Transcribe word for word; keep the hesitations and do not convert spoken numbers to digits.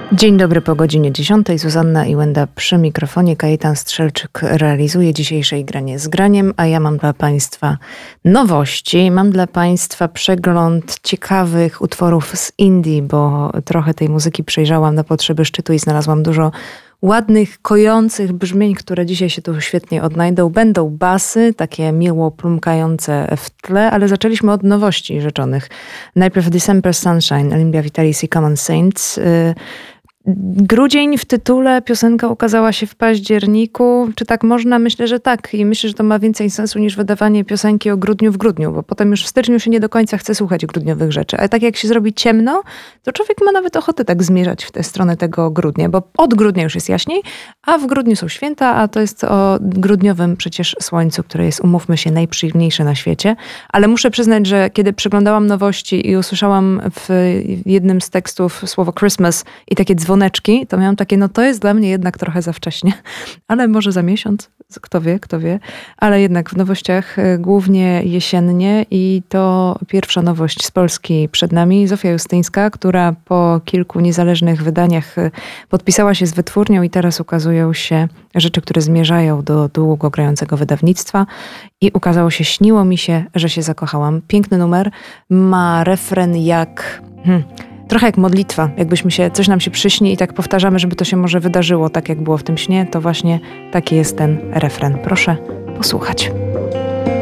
Dzień dobry, po godzinie dziesiątej. Zuzanna i Łęda przy mikrofonie. Kajetan Strzelczyk realizuje dzisiejsze Granie z Graniem, a ja mam dla Państwa nowości. Mam dla Państwa przegląd ciekawych utworów z Indii, bo trochę tej muzyki przejrzałam na potrzeby szczytu i znalazłam dużo ładnych, kojących brzmień, które dzisiaj się tu świetnie odnajdą. Będą basy, takie miło plumkające w tle, ale zaczęliśmy od nowości rzeczonych. Najpierw December Sunshine, Olympia Vitalis i Common Saints. Grudzień w tytule, piosenka ukazała się w październiku. Czy tak można? Myślę, że tak. I myślę, że to ma więcej sensu niż wydawanie piosenki o grudniu w grudniu, bo potem już w styczniu się nie do końca chce słuchać grudniowych rzeczy. Ale tak jak się zrobi ciemno, to człowiek ma nawet ochotę tak zmierzać w tę stronę tego grudnia, bo od grudnia już jest jaśniej, a w grudniu są święta, a to jest o grudniowym przecież słońcu, które jest, umówmy się, najprzyjemniejsze na świecie. Ale muszę przyznać, że kiedy przeglądałam nowości i usłyszałam w jednym z tekstów słowo Christmas i takie dzwoneczki, to miałam takie, no to jest dla mnie jednak trochę za wcześnie, ale może za miesiąc, kto wie, kto wie, ale jednak w nowościach głównie jesiennie i to pierwsza nowość z Polski przed nami, Zofia Justyńska, która po kilku niezależnych wydaniach podpisała się z wytwórnią i teraz ukazują się rzeczy, które zmierzają do długo grającego wydawnictwa i ukazało się Śniło mi się, że się zakochałam. Piękny numer, ma refren jak... Hmm, trochę jak modlitwa, jakbyśmy się, coś nam się przyśni i tak powtarzamy, żeby to się może wydarzyło tak, jak było w tym śnie, to właśnie taki jest ten refren. Proszę posłuchać.